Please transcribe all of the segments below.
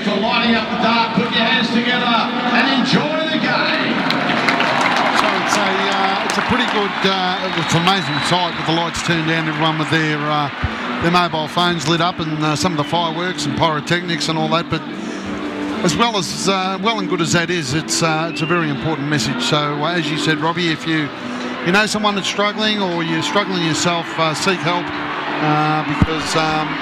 you for lighting up the dart. Put your hands together and enjoy the game. So it's a pretty good, it's an amazing sight with the lights turned down, everyone with their mobile phones lit up, and some of the fireworks and pyrotechnics and all that. But as well and good as that is, it's a very important message. So as you said, Robbie, if you know someone that's struggling or you're struggling yourself, seek help. Because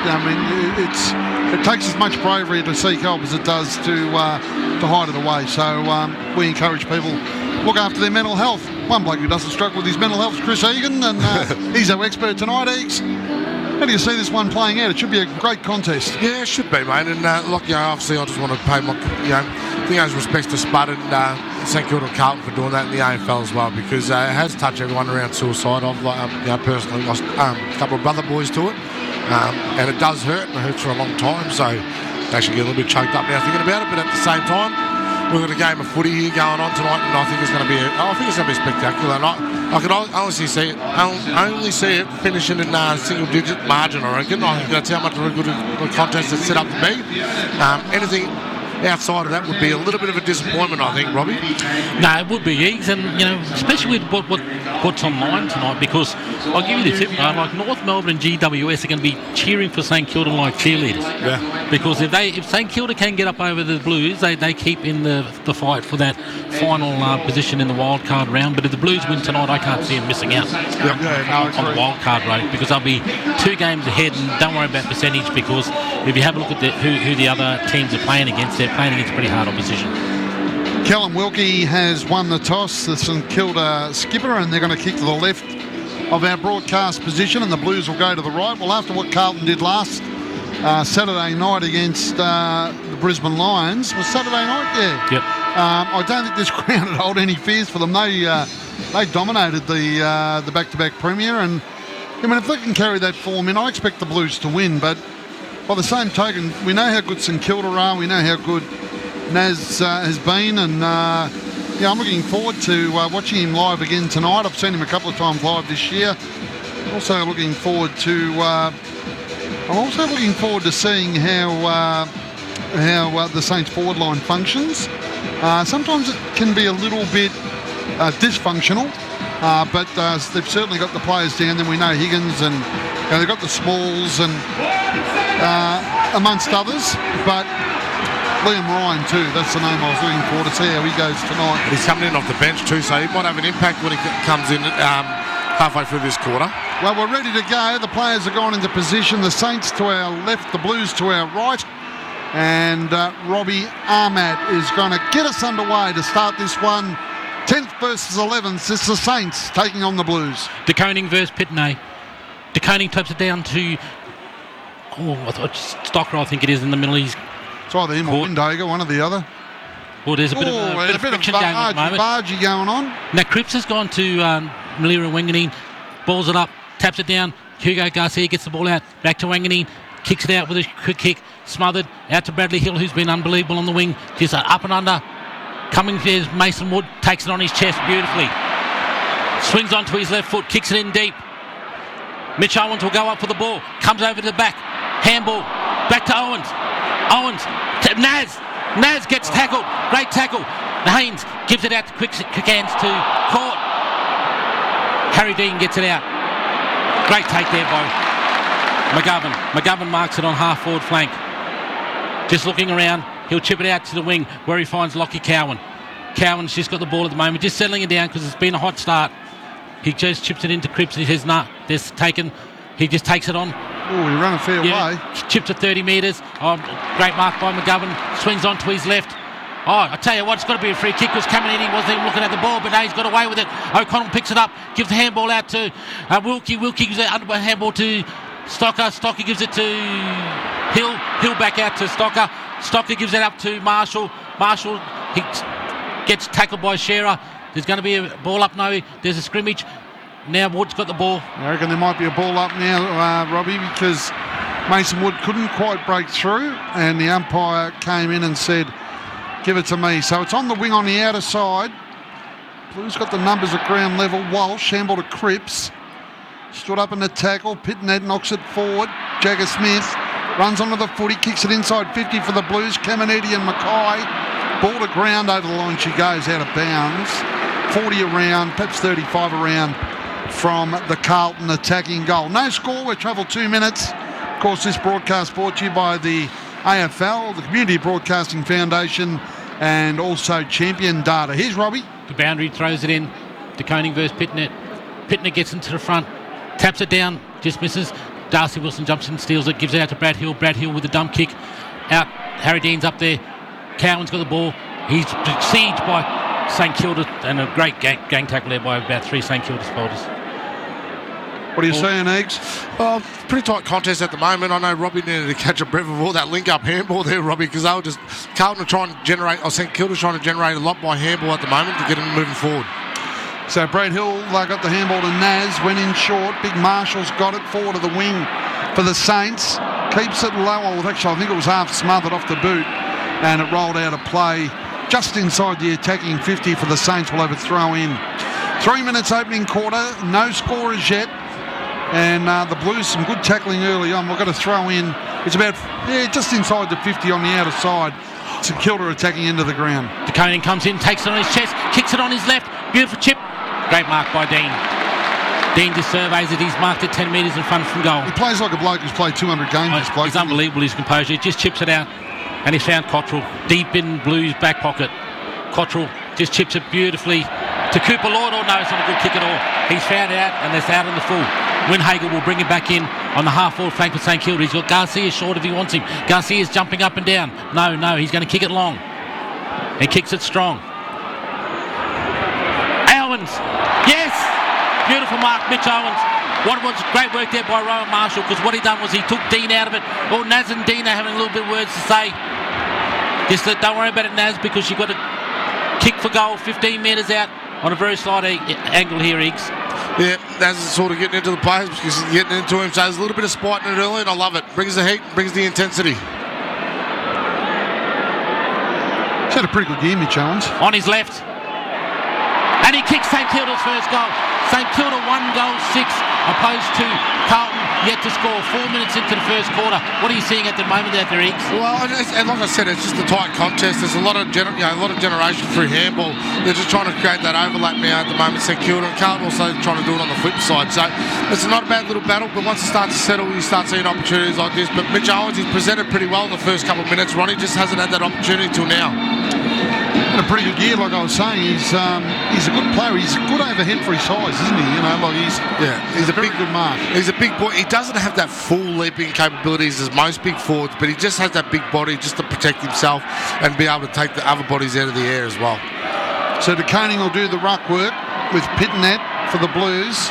it takes as much bravery to seek help as it does to hide it away. So we encourage people look after their mental health. One bloke who doesn't struggle with his mental health is Chris Egan, and he's our expert tonight. Egs, how do you see this one playing out? It should be a great contest. Yeah, it should be, mate. And obviously, I just want to pay my respects to Spud and St Kilda Carlton for doing that in the AFL as well, because it has touched everyone around suicide. I've personally lost a couple of brother boys to it, and it does hurt, and it hurts for a long time. So actually get a little bit choked up now thinking about it, but at the same time, we've got a game of footy here going on tonight, and I think it's going to be spectacular. And I can honestly see it. I only see it finishing in single-digit margin, I reckon. I think that's how much of a good contest it's set up to be. Anything outside of that would be a little bit of a disappointment, I think, Robbie. No, it would be, Egs, and especially with what's online tonight, because I'll give you the tip, like North Melbourne and GWS are going to be cheering for St Kilda like cheerleaders. Yeah. Because if St Kilda can get up over the Blues, they keep in the fight for that final position in the wild card round. But if the Blues win tonight, I can't see them missing out on the wild card race, because they'll be 2 games ahead. And don't worry about percentage, because if you have a look at who the other teams are playing against, they're playing against pretty hard opposition. Callum Wilkie has won the toss, the St Kilda skipper, and they're going to kick to the left of our broadcast position, and the Blues will go to the right. Well, after what Carlton did last Saturday night against the Brisbane Lions, was Saturday night? Yeah. Yep. I don't think this ground would hold any fears for them. They dominated the back-to-back premier, and if they can carry that form in, I expect the Blues to win. But by the same token, we know how good St Kilda are. We know how good Naz has been, and I'm looking forward to watching him live again tonight. I've seen him a couple of times live this year. Also looking forward to seeing how the Saints forward line functions. Sometimes it can be a little bit dysfunctional, but they've certainly got the players down. Then we know Higgins, and they've got the Smalls and amongst others, but Liam Ryan too, that's the name I was looking for, to see how he goes tonight. He's coming in off the bench too, so he might have an impact when he comes in halfway through this quarter. Well, we're ready to go. The players are gone into position. The Saints to our left, the Blues to our right, and Robbie Ahmad is going to get us underway to start this one. 10th versus 11th. It's the Saints taking on the Blues. De Koning versus Pitney. De Koning taps it down to Stocker, I think it is, in the middle. He's It's either him or Windager, one or the other. Well, there's a bit of friction going on at the moment. Bargy going on. Now Cripps has gone to Malira Wanganeen, balls it up, taps it down. Hugo Garcia gets the ball out, back to Wanganeen, kicks it out with a quick kick, smothered, out to Bradley Hill, who's been unbelievable on the wing. Just up and under. Coming there's Mason Wood, takes it on his chest beautifully. Swings onto his left foot, kicks it in deep. Mitch Owens will go up for the ball, comes over to the back, handball, back to Owens. Owens, to Naz gets tackled, great tackle. Haynes gives it out to quick hands to Court. Harry Dean gets it out. Great take there by McGovern. McGovern marks it on half forward flank. Just looking around, he'll chip it out to the wing where he finds Lockie Cowan. Cowan's just got the ball at the moment, just settling it down because it's been a hot start. He just chips it into Cripps. He says, nah, this taken. He just takes it on. Oh, he ran a fair way. Chipped to 30 metres. Oh, great mark by McGovern. Swings on to his left. Oh, I tell you what, it's got to be a free kick because coming in, he wasn't even looking at the ball, but now he's got away with it. O'Connell picks it up, gives the handball out to Wilkie. Wilkie gives it under handball to Stocker. Stocker gives it to Hill. Hill back out to Stocker. Stocker gives it up to Marshall. Marshall, he gets tackled by Shearer. There's going to be a ball up now. There's a scrimmage. Now Wood's got the ball. I reckon there might be a ball up now, Robbie, because Mason Wood couldn't quite break through and the umpire came in and said, give it to me. So it's on the wing on the outer side. Blues got the numbers at ground level. Walsh, handball to Cripps. Stood up in the tackle. Pitney knocks it forward. Jagger Smith Runs onto the footy, kicks it inside 50 for the Blues. Caminiti and Mackay. Ball to ground over the line. She goes out of bounds. 40 around, perhaps 35 around from the Carlton attacking goal. No score. We've travelled 2 minutes. Of course, this broadcast brought to you by the AFL, the Community Broadcasting Foundation, and also Champion Data. Here's Robbie. The boundary throws it in. De Koning versus Pitner. Pitner gets into the front, taps it down, just misses. Darcy Wilson jumps in, steals it, gives it out to Brad Hill. Brad Hill with a dump kick. Out, Harry Dean's up there. Cowan's got the ball. He's besieged by St Kilda, and a great gang tackle there by about 3 St Kilda supporters. What are you saying, Eggs? Well, pretty tight contest at the moment. I know Robbie needed to catch a breath of all that link-up handball there, Robbie, because they were just... Carlton are trying to generate, or St Kilda's trying to generate a lot by handball at the moment to get them moving forward. So Brad Hill got the handball to Naz, went in short. Big Marshall's got it forward of the wing for the Saints. Keeps it low. Well, actually, I think it was half smothered off the boot, and it rolled out of play just inside the attacking 50 for the Saints. Will have a throw in. 3 minutes opening quarter. No scorers yet. And the Blues, some good tackling early on. We've got to throw in. It's about just inside the 50 on the outer side. St Kilda attacking into the ground. De Koning comes in, takes it on his chest, kicks it on his left. Beautiful chip. Great mark by Dean. Dean just surveys it. He's marked it 10 metres in front from goal. He plays like a bloke who's played 200 games. This bloke. He's unbelievable, his composure. He just chips it out. And he's found Cottrell deep in Blue's back pocket. Cottrell just chips it beautifully to Cooper Lord. Oh, no, it's not a good kick at all. He's found out, and it's out in the full. Windhager will bring it back in on the half-forward flank for St Kilda. He's got Garcia short if he wants him. Garcia's jumping up and down. No, he's going to kick it long. He kicks it strong. Owens. Yes! Beautiful mark, Mitch Owens. What was great work there by Rowan Marshall, because what he done was he took Dean out of it. Oh, Naz and Dean are having a little bit of words to say. Just don't worry about it, Naz, because you've got to kick for goal 15 metres out on a very slight angle here, Eggs. Yeah, Naz is sort of getting into the players because he's getting into him. So there's a little bit of spite in it early, and I love it. Brings the heat, brings the intensity. He's had a pretty good year, Mitch Owens. On his left. And he kicks St Kilda's first goal. St Kilda 1 goal 6, opposed to Carlton yet to score 4 minutes into the first quarter. What are you seeing at the moment out there, Eggs? Well, and like I said, it's just a tight contest. There's a lot of generation through handball. They're just trying to create that overlap now at the moment. St Kilda and Carlton also trying to do it on the flip side. So it's not a bad little battle, but once it starts to settle, you start seeing opportunities like this. But Mitch Owens, he's presented pretty well in the first couple of minutes. Ronnie just hasn't had that opportunity till now. Had a pretty good year, like I was saying. He's a good player. He's good overhead for his size, isn't he? You know, like he's a very good mark. He's a big boy. He doesn't have that full leaping capabilities as most big forwards, but he just has that big body just to protect himself and be able to take the other bodies out of the air as well. So De Koning will do the ruck work with Pitnet for the Blues.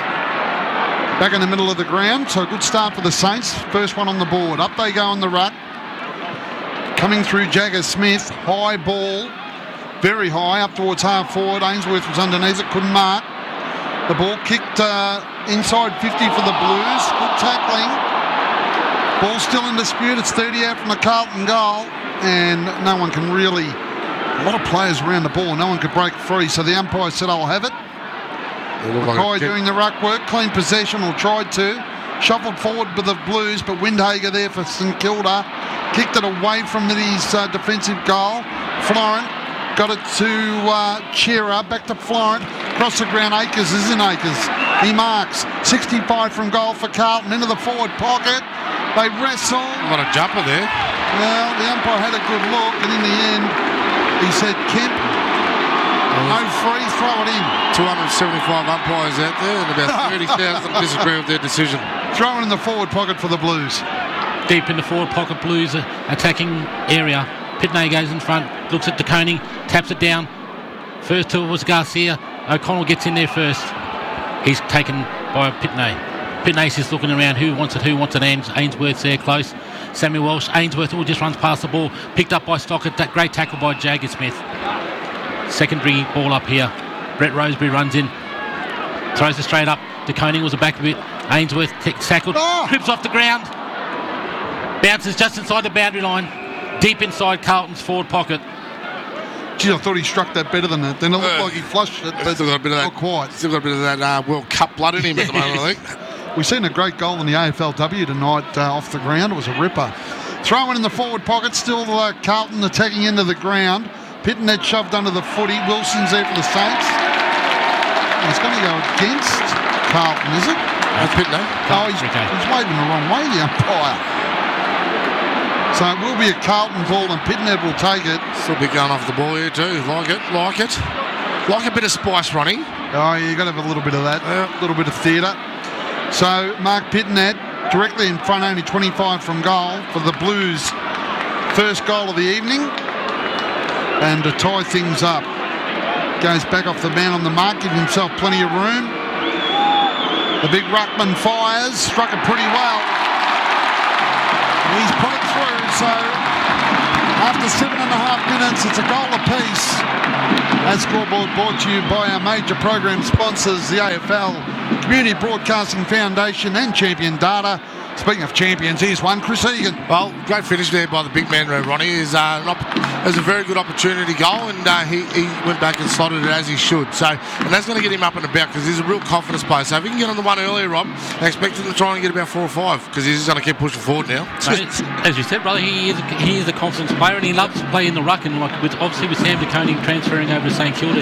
Back in the middle of the ground, so a good start for the Saints. First one on the board. Up they go on the ruck. Coming through Jagger Smith, high ball, very high, up towards half forward. Ainsworth was underneath it, couldn't mark. The ball kicked inside 50 for the Blues. Good tackling. Ball still in dispute. It's 30 out from the Carlton goal, and no one can really. A lot of players around the ball. No one could break free, so the umpire said, "I'll have it." Mackay doing the ruck work, clean possession, or tried to. Shuffled forward with the Blues, but Windhager there for St Kilda. Kicked it away from his defensive goal. Florent got it to Shearer, back to Florent. Across the ground, Akers is in Akers. He marks. 65 from goal for Carlton, into the forward pocket. They wrestle. What a jumper there. Well, the umpire had a good look, and in the end, he said, Kemp, no free, throw it in. 275 umpires out there, and about 30,000 disagree with their decision. Throw it in the forward pocket for the Blues. Deep in the forward pocket, Blues attacking area. Pitney goes in front, looks at De Koning, taps it down. First to it was Garcia. O'Connell gets in there first. He's taken by Pitney. Pitney's just looking around, who wants it. Ainsworth's there close. Samuel Walsh. Ainsworth just runs past the ball. Picked up by Stockett. That great tackle by Jagger Smith. Secondary ball up here. Brett Roseberry runs in. Throws it straight up. De Koning was a back a bit. Ainsworth tackled. Trips off the ground. Bounces just inside the boundary line. Deep inside Carlton's forward pocket. Gee, I thought he struck that better than that. Then it looked like he flushed it, but still got a bit of that, not quite. Still got a bit of that World Cup blood in him at the moment, I think. we've seen a great goal in the AFLW tonight off the ground. It was a ripper. Throwing in the forward pocket, still Carlton attacking into the ground. Pittonet shoved under the footy. Wilson's there for the Saints. It's going to go against Carlton, is it? That's Pittonet. Oh, he's waving the wrong way, the umpire. So it will be a Carlton ball and Pittonet will take it. Still be going off the ball here too. Like it. Like a bit of spice, Ronnie. Oh, you got to have a little bit of that, a little bit of theatre. So Mark Pittonet directly in front, only 25 from goal for the Blues' first goal of the evening. And to tie things up, goes back off the man on the mark, giving himself plenty of room. The big ruckman fires, struck it pretty well. He's put it through, so after 7.5 minutes, it's a goal apiece. That scoreboard brought to you by our major program sponsors, the AFL, Community Broadcasting Foundation and Champion Data. Speaking of champions, here's one, Chris Egan. Well, great finish there by the big man, Ronnie. It was a very good opportunity goal, and he went back and slotted it as he should. So, and that's going to get him up and about because he's a real confidence player. So if he can get on the one earlier, Rob, I expect him to try and get about 4 or 5 because he's going to keep pushing forward now. As you said, brother, he is a confidence player and he loves playing the ruck. And obviously with Sam DeConing transferring over to St Kilda,